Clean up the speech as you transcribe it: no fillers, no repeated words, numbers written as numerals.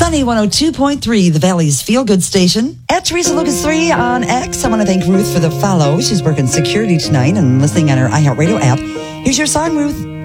Sunny 102.3, the Valley's Feel Good station. At Teresa Lucas 3 on X. I want to thank Ruth for the follow. She's working security tonight and listening on her iHeartRadio app. Here's your song, Ruth.